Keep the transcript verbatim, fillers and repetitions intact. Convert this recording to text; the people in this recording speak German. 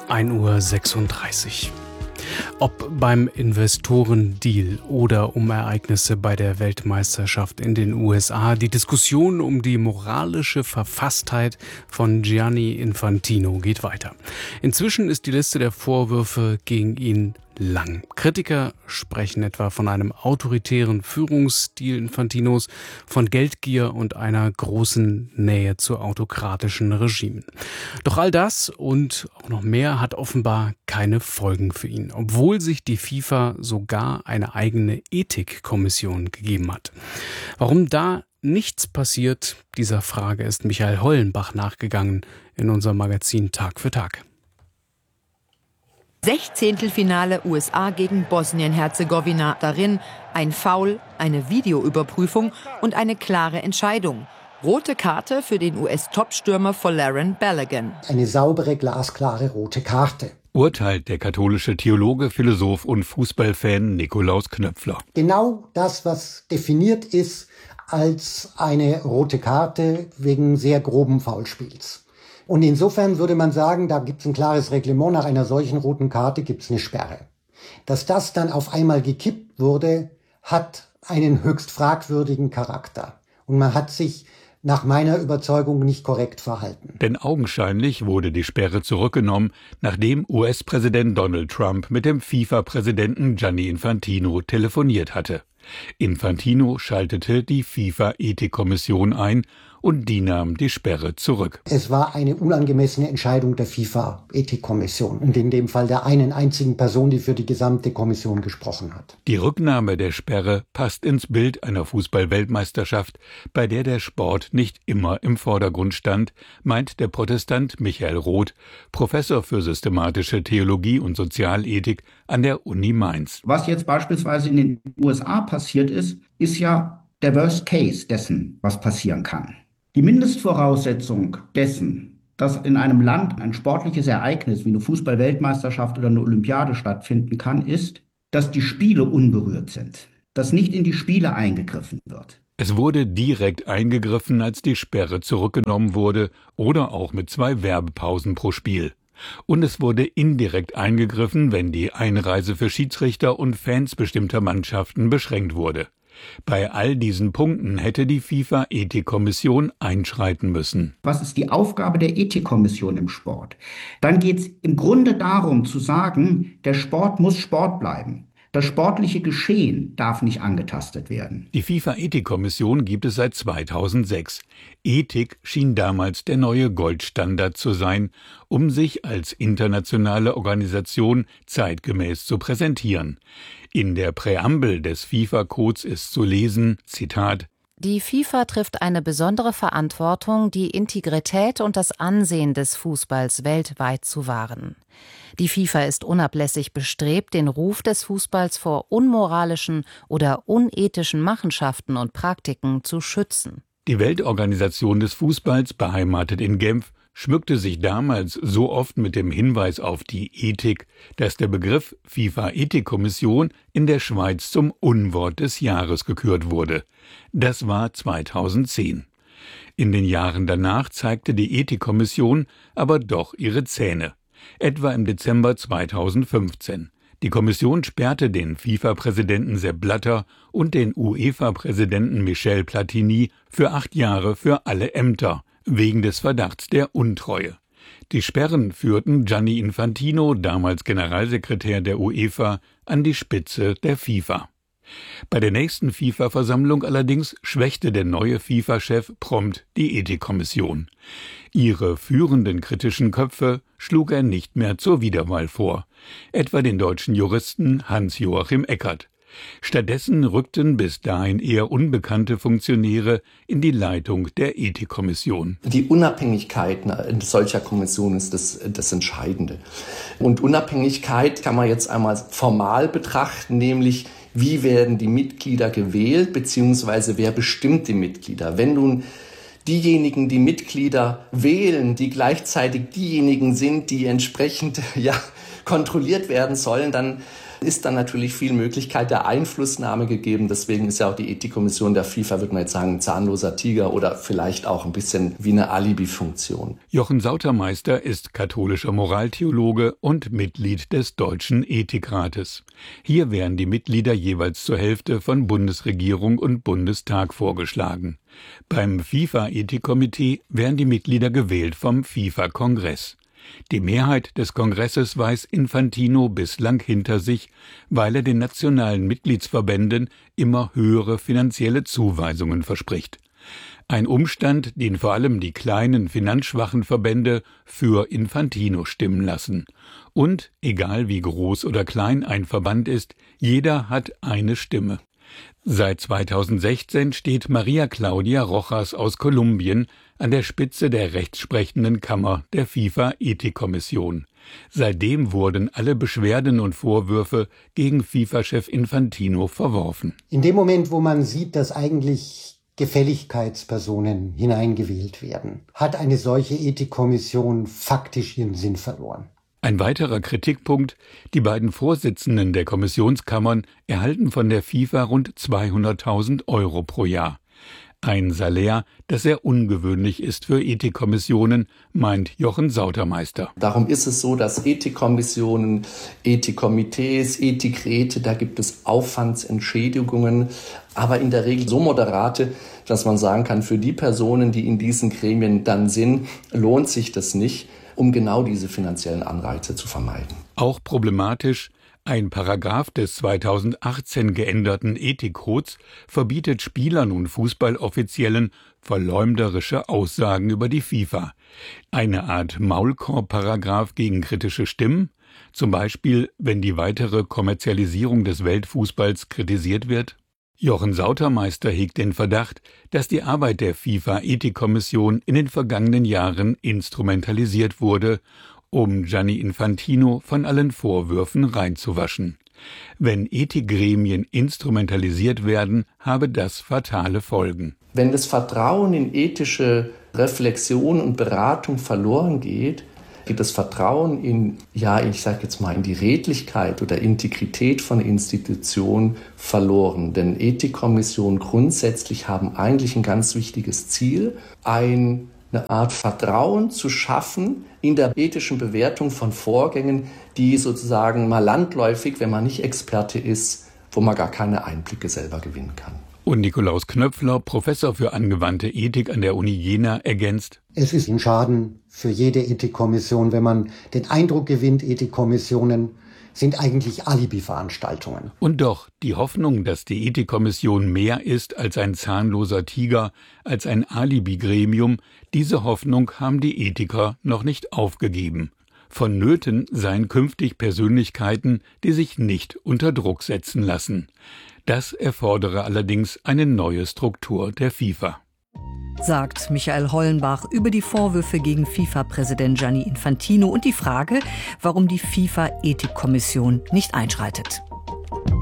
ein Uhr sechsunddreißig. Ob beim Investorendeal oder um Ereignisse bei der Weltmeisterschaft in den U S A, die Diskussion um die moralische Verfasstheit von Gianni Infantino geht weiter. Inzwischen ist die Liste der Vorwürfe gegen ihn lang. Kritiker sprechen etwa von einem autoritären Führungsstil Infantinos, von Geldgier und einer großen Nähe zu autokratischen Regimen. Doch all das und auch noch mehr hat offenbar keine Folgen für ihn, obwohl sich die FIFA sogar eine eigene Ethikkommission gegeben hat. Warum da nichts passiert, dieser Frage ist Michael Hollenbach nachgegangen in unserem Magazin Tag für Tag. Sechzehntelfinale U S A gegen Bosnien-Herzegowina. Darin ein Foul, eine Videoüberprüfung und eine klare Entscheidung. Rote Karte für den U S-Topstürmer Folarin Balogun. Eine saubere, glasklare rote Karte. Urteilt der katholische Theologe, Philosoph und Fußballfan Nikolaus Knöpfler. Genau das, was definiert ist als eine rote Karte wegen sehr groben Foulspiels. Und insofern würde man sagen, da gibt es ein klares Reglement, nach einer solchen roten Karte gibt es eine Sperre. Dass das dann auf einmal gekippt wurde, hat einen höchst fragwürdigen Charakter. Und man hat sich nach meiner Überzeugung nicht korrekt verhalten. Denn augenscheinlich wurde die Sperre zurückgenommen, nachdem U S-Präsident Donald Trump mit dem FIFA-Präsidenten Gianni Infantino telefoniert hatte. Infantino schaltete die FIFA-Ethikkommission ein und die nahm die Sperre zurück. Es war eine unangemessene Entscheidung der FIFA-Ethikkommission und in dem Fall der einen einzigen Person, die für die gesamte Kommission gesprochen hat. Die Rücknahme der Sperre passt ins Bild einer Fußball-Weltmeisterschaft, bei der der Sport nicht immer im Vordergrund stand, meint der Protestant Michael Roth, Professor für systematische Theologie und Sozialethik an der Uni Mainz. Was jetzt beispielsweise in den U S A passiert ist, ist ja der Worst Case dessen, was passieren kann. Die Mindestvoraussetzung dessen, dass in einem Land ein sportliches Ereignis wie eine Fußball-Weltmeisterschaft oder eine Olympiade stattfinden kann, ist, dass die Spiele unberührt sind, dass nicht in die Spiele eingegriffen wird. Es wurde direkt eingegriffen, als die Sperre zurückgenommen wurde oder auch mit zwei Werbepausen pro Spiel. Und es wurde indirekt eingegriffen, wenn die Einreise für Schiedsrichter und Fans bestimmter Mannschaften beschränkt wurde. Bei all diesen Punkten hätte die FIFA-Ethikkommission einschreiten müssen. Was ist die Aufgabe der Ethikkommission im Sport? Dann geht es im Grunde darum zu sagen, der Sport muss Sport bleiben. Das sportliche Geschehen darf nicht angetastet werden. Die FIFA-Ethikkommission gibt es seit zweitausendsechs. Ethik schien damals der neue Goldstandard zu sein, um sich als internationale Organisation zeitgemäß zu präsentieren. In der Präambel des FIFA-Codes ist zu lesen, Zitat: Die FIFA trifft eine besondere Verantwortung, die Integrität und das Ansehen des Fußballs weltweit zu wahren. Die FIFA ist unablässig bestrebt, den Ruf des Fußballs vor unmoralischen oder unethischen Machenschaften und Praktiken zu schützen. Die Weltorganisation des Fußballs, beheimatet in Genf, schmückte sich damals so oft mit dem Hinweis auf die Ethik, dass der Begriff FIFA-Ethikkommission in der Schweiz zum Unwort des Jahres gekürt wurde. Das war zweitausendzehn. In den Jahren danach zeigte die Ethikkommission aber doch ihre Zähne. Etwa im Dezember zweitausendfünfzehn. Die Kommission sperrte den FIFA-Präsidenten Sepp Blatter und den UEFA-Präsidenten Michel Platini für acht Jahre für alle Ämter, wegen des Verdachts der Untreue. Die Sperren führten Gianni Infantino, damals Generalsekretär der UEFA, an die Spitze der FIFA. Bei der nächsten FIFA-Versammlung allerdings schwächte der neue FIFA-Chef prompt die Ethikkommission. Ihre führenden kritischen Köpfe schlug er nicht mehr zur Wiederwahl vor, etwa den deutschen Juristen Hans-Joachim Eckert. Stattdessen rückten bis dahin eher unbekannte Funktionäre in die Leitung der Ethikkommission. Die Unabhängigkeit solcher Kommission ist das, das Entscheidende. Und Unabhängigkeit kann man jetzt einmal formal betrachten, nämlich wie werden die Mitglieder gewählt, beziehungsweise wer bestimmt die Mitglieder. Wenn nun diejenigen, die Mitglieder wählen, die gleichzeitig diejenigen sind, die entsprechend ja kontrolliert werden sollen, dann ist dann natürlich viel Möglichkeit der Einflussnahme gegeben. Deswegen ist ja auch die Ethikkommission der FIFA, würde man jetzt sagen, ein zahnloser Tiger oder vielleicht auch ein bisschen wie eine Alibi-Funktion. Jochen Sautermeister ist katholischer Moraltheologe und Mitglied des Deutschen Ethikrates. Hier werden die Mitglieder jeweils zur Hälfte von Bundesregierung und Bundestag vorgeschlagen. Beim FIFA-Ethikkomitee werden die Mitglieder gewählt vom FIFA-Kongress. Die Mehrheit des Kongresses weiß Infantino bislang hinter sich, weil er den nationalen Mitgliedsverbänden immer höhere finanzielle Zuweisungen verspricht. Ein Umstand, den vor allem die kleinen finanzschwachen Verbände für Infantino stimmen lassen. Und, egal wie groß oder klein ein Verband ist, jeder hat eine Stimme. Seit zweitausendsechzehn steht Maria Claudia Rojas aus Kolumbien an der Spitze der rechtssprechenden Kammer der FIFA-Ethikkommission. Seitdem wurden alle Beschwerden und Vorwürfe gegen FIFA-Chef Infantino verworfen. In dem Moment, wo man sieht, dass eigentlich Gefälligkeitspersonen hineingewählt werden, hat eine solche Ethikkommission faktisch ihren Sinn verloren. Ein weiterer Kritikpunkt: Die beiden Vorsitzenden der Kommissionskammern erhalten von der FIFA rund zweihunderttausend Euro pro Jahr. Ein Salär, das sehr ungewöhnlich ist für Ethikkommissionen, meint Jochen Sautermeister. Darum ist es so, dass Ethikkommissionen, Ethikkomitees, Ethikräte, da gibt es Aufwandsentschädigungen, aber in der Regel so moderate, dass man sagen kann, für die Personen, die in diesen Gremien dann sind, lohnt sich das nicht, um genau diese finanziellen Anreize zu vermeiden. Auch problematisch: Ein Paragraph des zweitausendachtzehn geänderten Ethikcodes verbietet Spielern und Fußballoffiziellen verleumderische Aussagen über die FIFA. Eine Art Maulkorb-Paragraph gegen kritische Stimmen, zum Beispiel, wenn die weitere Kommerzialisierung des Weltfußballs kritisiert wird. Jochen Sautermeister hegt den Verdacht, dass die Arbeit der FIFA-Ethikkommission in den vergangenen Jahren instrumentalisiert wurde, um Gianni Infantino von allen Vorwürfen reinzuwaschen. Wenn Ethikgremien instrumentalisiert werden, habe das fatale Folgen. Wenn das Vertrauen in ethische Reflexion und Beratung verloren geht, geht das Vertrauen in, ja, ich sage jetzt mal, in die Redlichkeit oder Integrität von Institutionen verloren. Denn Ethikkommissionen grundsätzlich haben eigentlich ein ganz wichtiges Ziel, ein eine Art Vertrauen zu schaffen in der ethischen Bewertung von Vorgängen, die sozusagen mal landläufig, wenn man nicht Experte ist, wo man gar keine Einblicke selber gewinnen kann. Und Nikolaus Knöpfler, Professor für angewandte Ethik an der Uni Jena, ergänzt: Es ist ein Schaden für jede Ethikkommission, wenn man den Eindruck gewinnt, Ethikkommissionen sind eigentlich Alibi-Veranstaltungen. Und doch, die Hoffnung, dass die Ethikkommission mehr ist als ein zahnloser Tiger, als ein Alibi-Gremium, diese Hoffnung haben die Ethiker noch nicht aufgegeben. Vonnöten seien künftig Persönlichkeiten, die sich nicht unter Druck setzen lassen. Das erfordere allerdings eine neue Struktur der FIFA. Sagt Michael Hollenbach über die Vorwürfe gegen FIFA-Präsident Gianni Infantino und die Frage, warum die FIFA-Ethikkommission nicht einschreitet.